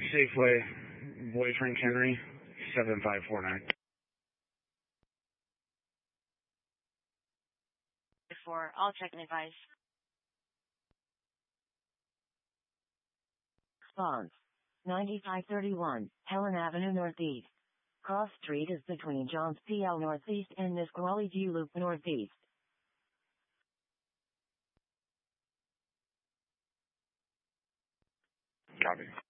Safeway, Boyfriend Henry, 7549. Before, I'll check and advise. Response. 9531, Helen Avenue Northeast. Cross Street is between Johns PL Northeast and Nisqually View Loop Northeast. Copy.